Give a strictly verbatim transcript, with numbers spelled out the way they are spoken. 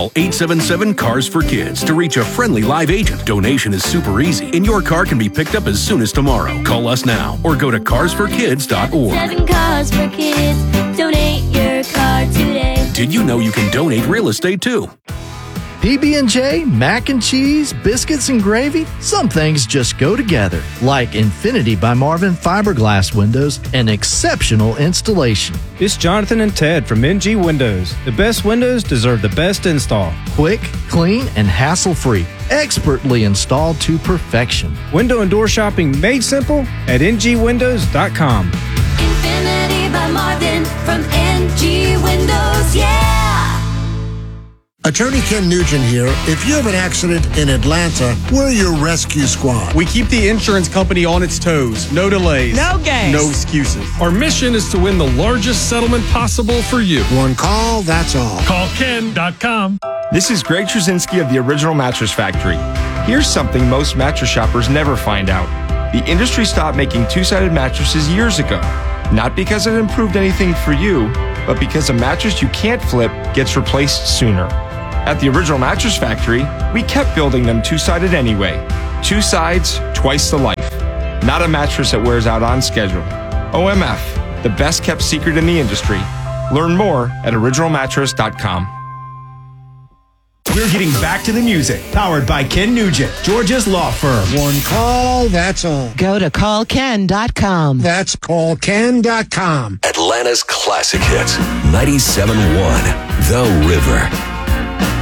Call eight seven seven, C A R S for Kids to reach a friendly live agent. Donation is super easy, and your car can be picked up as soon as tomorrow. Call us now or go to cars for kids dot org. Seven Cars for Kids. Donate your car today. Did you know you can donate real estate too? P B and J, mac and cheese, biscuits and gravy. Some things just go together, like Infinity by Marvin fiberglass windows and exceptional installation. It's Jonathan and Ted from N G Windows. The best windows deserve the best install. Quick, clean, and hassle-free. Expertly installed to perfection. Window and door shopping made simple at N G windows dot com. Infinity by Marvin from N G Windows, yeah! Attorney Ken Nugent here. If you have an accident in Atlanta, we're your rescue squad. We keep the insurance company on its toes. No delays. No games. No excuses. Our mission is to win the largest settlement possible for you. One call, that's all. Call Ken dot com. This is Greg Trzynski of the Original Mattress Factory. Here's something most mattress shoppers never find out. The industry stopped making two-sided mattresses years ago. Not because it improved anything for you, but because a mattress you can't flip gets replaced sooner. At the Original Mattress Factory, we kept building them two-sided anyway. Two sides, twice the life. Not a mattress that wears out on schedule. O M F, the best kept secret in the industry. Learn more at original mattress dot com. We're getting back to the music. Powered by Ken Nugent, Georgia's law firm. One call, that's all. Go to call ken dot com. That's call ken dot com. Atlanta's classic hits. ninety-seven point one, The River.